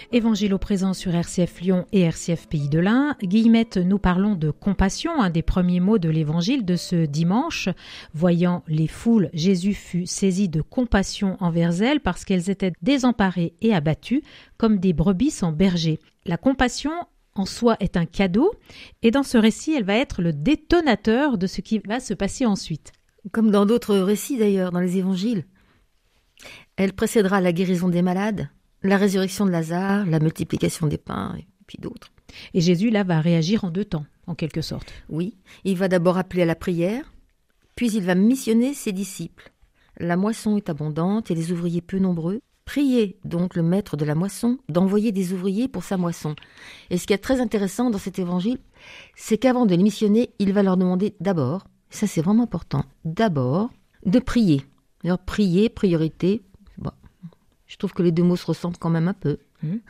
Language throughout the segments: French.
Évangile au présent sur RCF Lyon et RCF Pays de l'Ain. Guillemette, nous parlons de compassion, un des premiers mots de l'évangile de ce dimanche. Voyant les foules, Jésus fut saisi de compassion envers elles parce qu'elles étaient désemparées et abattues comme des brebis sans berger. La compassion en soi est un cadeau et dans ce récit, elle va être le détonateur de ce qui va se passer ensuite. Comme dans d'autres récits d'ailleurs, dans les évangiles. Elle précédera la guérison des malades, la résurrection de Lazare, la multiplication des pains et puis d'autres. Et Jésus, là, va réagir en deux temps, en quelque sorte. Oui, il va d'abord appeler à la prière, puis il va missionner ses disciples. La moisson est abondante et les ouvriers peu nombreux. Priez donc le maître de la moisson d'envoyer des ouvriers pour sa moisson. Et ce qui est très intéressant dans cet évangile, c'est qu'avant de les missionner, il va leur demander d'abord, ça c'est vraiment important, d'abord de prier. Alors prier, priorité, bon, je trouve que les deux mots se ressemblent quand même un peu.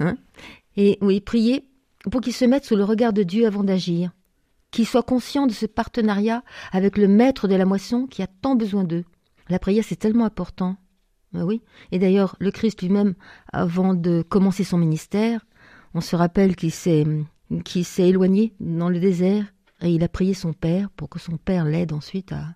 Et oui, prier pour qu'ils se mettent sous le regard de Dieu avant d'agir, qu'ils soient conscients de ce partenariat avec le maître de la moisson qui a tant besoin d'eux. La prière, c'est tellement important. Oui. Et d'ailleurs, le Christ lui-même, avant de commencer son ministère, on se rappelle qu'il s'est éloigné dans le désert et il a prié son Père pour que son Père l'aide ensuite à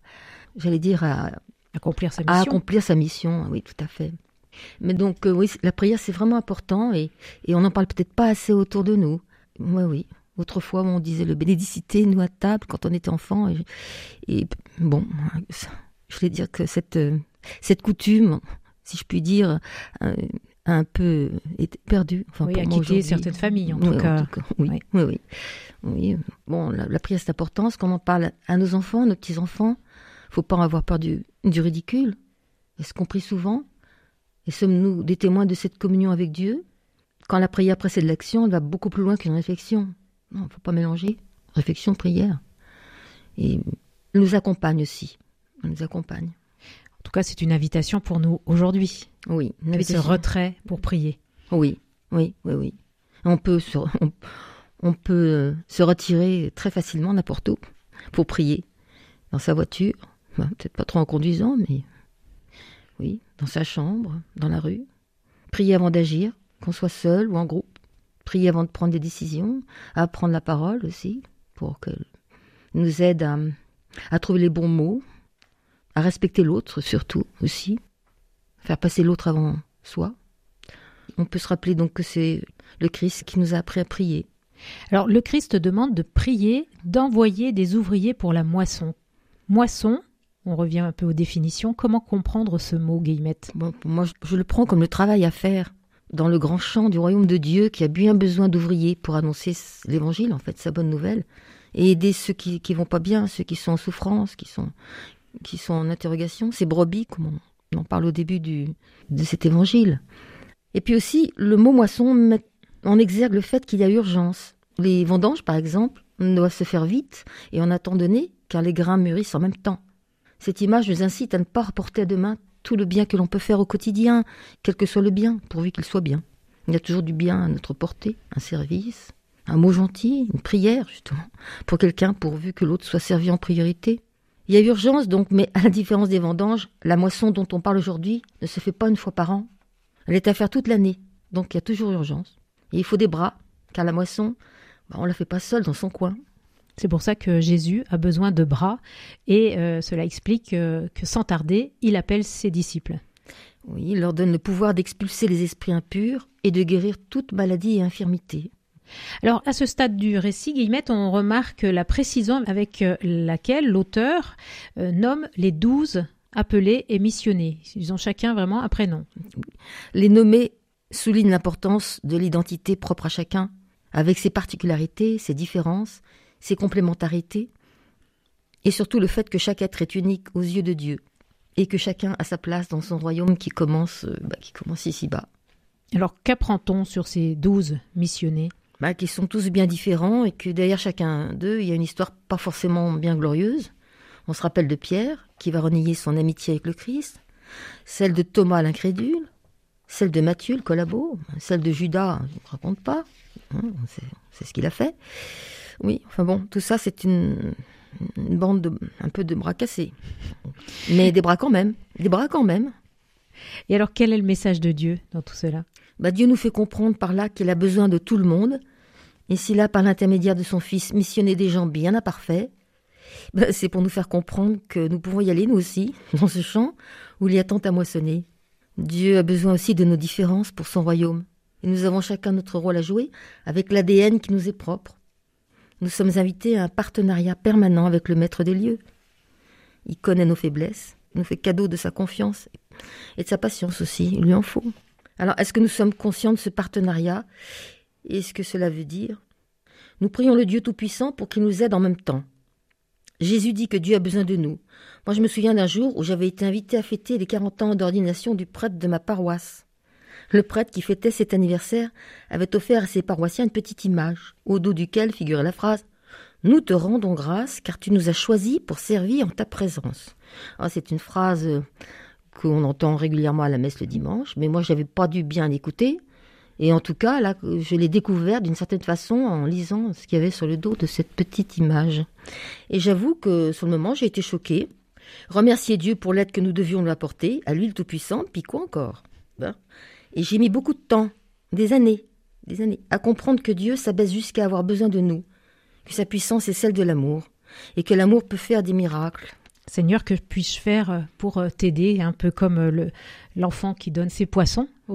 accomplir sa mission. À accomplir sa mission, oui, tout à fait. Mais donc, oui, la prière, c'est vraiment important et on n'en parle peut-être pas assez autour de nous. Oui. Autrefois, on disait le bénédicité, nous à table, quand on était enfant. Et bon, je voulais dire que cette coutume, si je puis dire, a un peu été perdue. Enfin, oui, pour a moi, quitté certaines familles, en tout cas. Oui. Bon, la prière, c'est important. Parce qu'on en parle à nos enfants, nos petits-enfants. Il ne faut pas en avoir peur du ridicule. Est-ce qu'on prie souvent? Et sommes-nous des témoins de cette communion avec Dieu? Quand la prière précède l'action, elle va beaucoup plus loin qu'une réflexion. Non, il ne faut pas mélanger réflexion, prière. Et elle nous accompagne aussi. Elle nous accompagne. En tout cas, c'est une invitation pour nous aujourd'hui. Oui. Puis ce retrait pour prier. Oui. On peut se retirer très facilement n'importe où pour prier. Dans sa voiture, peut-être pas trop en conduisant, mais oui, dans sa chambre, dans la rue. Prier avant d'agir, qu'on soit seul ou en groupe. Prier avant de prendre des décisions, à prendre la parole aussi, pour qu'elle nous aide à trouver les bons mots, à respecter l'autre surtout aussi, faire passer l'autre avant soi. On peut se rappeler donc que c'est le Christ qui nous a appris à prier. Alors le Christ demande de prier, d'envoyer des ouvriers pour la moisson. Moisson, on revient un peu aux définitions. Comment comprendre ce mot, Guillemette? Bon, moi, je le prends comme le travail à faire dans le grand champ du royaume de Dieu qui a bien besoin d'ouvriers pour annoncer l'évangile, en fait, sa bonne nouvelle, et aider ceux qui vont pas bien, ceux qui sont en souffrance, qui sont en interrogation, ces brebis, comme on en parle au début de cet évangile. Et puis aussi, le mot moisson met en exergue le fait qu'il y a urgence. Les vendanges, par exemple, doivent se faire vite et en un temps donné, car les grains mûrissent en même temps. Cette image nous incite à ne pas reporter à demain tout le bien que l'on peut faire au quotidien, quel que soit le bien, pourvu qu'il soit bien. Il y a toujours du bien à notre portée, un service, un mot gentil, une prière, justement, pour quelqu'un, pourvu que l'autre soit servi en priorité. Il y a urgence donc, mais à la différence des vendanges, la moisson dont on parle aujourd'hui ne se fait pas une fois par an. Elle est à faire toute l'année, donc il y a toujours urgence. Et il faut des bras, car la moisson, on ne la fait pas seule dans son coin. C'est pour ça que Jésus a besoin de bras et cela explique que sans tarder, il appelle ses disciples. Oui, il leur donne le pouvoir d'expulser les esprits impurs et de guérir toute maladie et infirmité. Alors, à ce stade du récit, Guillemette, on remarque la précision avec laquelle l'auteur nomme les 12 appelés et missionnés. Ils ont chacun vraiment un prénom. Les nommés soulignent l'importance de l'identité propre à chacun, avec ses particularités, ses différences, ses complémentarités, et surtout le fait que chaque être est unique aux yeux de Dieu, et que chacun a sa place dans son royaume qui commence ici-bas. Alors, qu'apprend-on sur ces 12 missionnés ? Qui sont tous bien différents, et que derrière chacun d'eux, il y a une histoire pas forcément bien glorieuse. On se rappelle de Pierre, qui va renier son amitié avec le Christ, celle de Thomas l'incrédule, celle de Matthieu le collabo, celle de Judas, je ne raconte pas, c'est ce qu'il a fait. Oui, enfin bon, tout ça c'est une bande un peu de bras cassés. Mais des bras quand même. Et alors, quel est le message de Dieu dans tout cela? Dieu nous fait comprendre par là qu'il a besoin de tout le monde. Et s'il a, par l'intermédiaire de son Fils, missionné des gens bien imparfaits, c'est pour nous faire comprendre que nous pouvons y aller, nous aussi, dans ce champ où il y a tant à moissonner. Dieu a besoin aussi de nos différences pour son royaume. Et nous avons chacun notre rôle à jouer avec l'ADN qui nous est propre. Nous sommes invités à un partenariat permanent avec le maître des lieux. Il connaît nos faiblesses, il nous fait cadeau de sa confiance et de sa patience aussi, il lui en faut. Alors, est-ce que nous sommes conscients de ce partenariat et ce que cela veut dire? Nous prions le Dieu Tout-Puissant pour qu'il nous aide en même temps. Jésus dit que Dieu a besoin de nous. Moi, je me souviens d'un jour où j'avais été invitée à fêter les 40 ans d'ordination du prêtre de ma paroisse. Le prêtre qui fêtait cet anniversaire avait offert à ses paroissiens une petite image, au dos duquel figurait la phrase « Nous te rendons grâce car tu nous as choisis pour servir en ta présence ». C'est une phrase qu'on entend régulièrement à la messe le dimanche, mais moi, je n'avais pas dû bien l'écouter. Et en tout cas, là, je l'ai découvert d'une certaine façon en lisant ce qu'il y avait sur le dos de cette petite image. Et j'avoue que sur le moment, j'ai été choquée. Remercier Dieu pour l'aide que nous devions lui apporter, à lui le Tout-Puissant, puis quoi encore? Et j'ai mis beaucoup de temps, des années, à comprendre que Dieu s'abaisse jusqu'à avoir besoin de nous, que sa puissance est celle de l'amour, et que l'amour peut faire des miracles. Seigneur, que puis-je faire pour t'aider, un peu comme l'enfant qui donne ses poissons